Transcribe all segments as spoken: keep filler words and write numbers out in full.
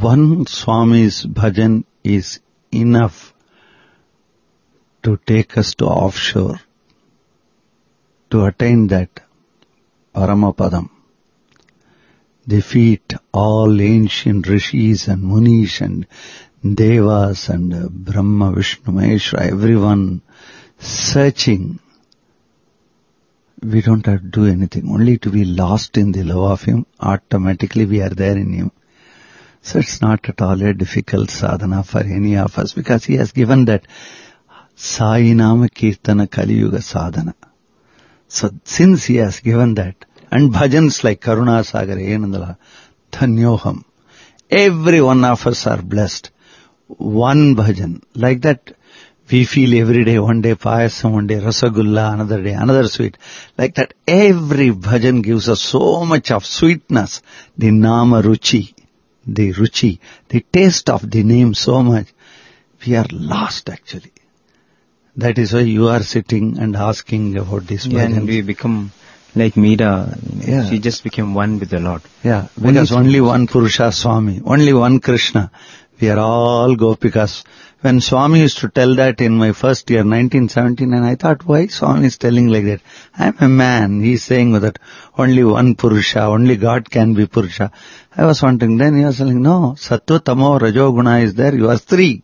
one Swami's bhajan is enough to take us to offshore, to attain that Paramapadam. Defeat all ancient rishis and munis and devas and uh, Brahma, Vishnu, Maheshwara, everyone searching. We don't have to do anything, only to be lost in the love of Him. Automatically we are there in Him. So it's not at all a difficult sadhana for any of us, because He has given that Sai Nama Kirtana Kali Yuga sadhana. So since He has given that, and bhajans like Karuna Sagar, Enandala, Dhanyoham, every one of us are blessed. One bhajan, like that we feel every day, one day payasam, one day rasagulla, another day another sweet. Like that every bhajan gives us so much of sweetness, the nama ruchi, the ruchi, the taste of the name so much. We are lost actually. That is why you are sitting and asking about this yeah, bhajan. And we become like Meera, you know, yeah. she just became one with the Lord. Yeah, because only, only one Purusha Swami, only one Krishna. We are all Gopikas. When Swami used to tell that in my first year, nineteen seventy-nine, I thought, why Swami is telling like that? I am a man. He is saying that only one Purusha, only God can be Purusha. I was wondering, then he was saying, no, Sattva, Tamo, Rajo, Guna is there. You are three.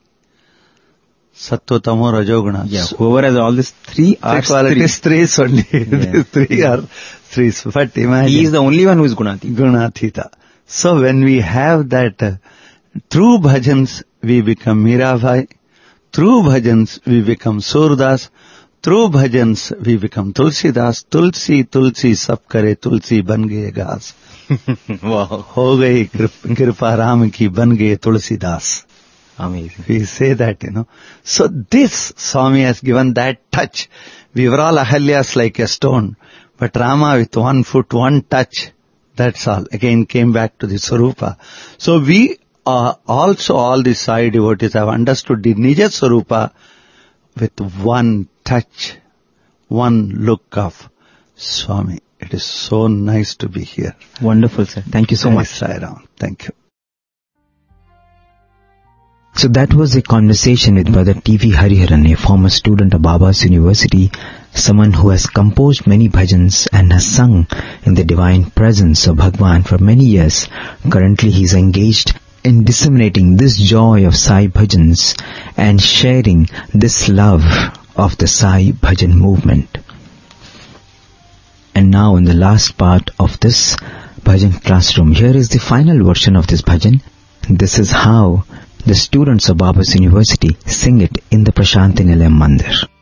Sattva, Tamo, Rajo, Guna. Yeah, whoever has all these three are qualities, three. Threes only. Yeah. These three are threes. But imagine. He is the only one who is Gunathita. Gunathita. So when we have that, uh, through bhajans, we become Mirabai. Through bhajans, we become Surdas. Through bhajans, we become Tulsidas. Tulsi, Tulsi, sab kare, Tulsi ban gaye gas. Wow. Ho gayi kripa Ram ki, ban gaye Tulsidas. Amazing. We say that, you know. So this Swami has given that touch. We were all Ahalyas like a stone. But Rama with one foot, one touch, that's all. Again came back to the Swarupa. So we uh, also, all the Sai devotees have understood the Nija Swarupa with one touch, one look of Swami. It is so nice to be here. Wonderful, sir. Thank you so much. Sai Ram. Thank you. So that was a conversation with Brother T V Hariharan, a former student of Baba's University, someone who has composed many bhajans and has sung in the divine presence of Bhagwan for many years. Currently he is engaged in disseminating this joy of Sai bhajans and sharing this love of the Sai bhajan movement. And now in the last part of this bhajan classroom, here is the final version of this bhajan. This is how the students of Baba's University sing it in the Prashanti Nilayam Mandir.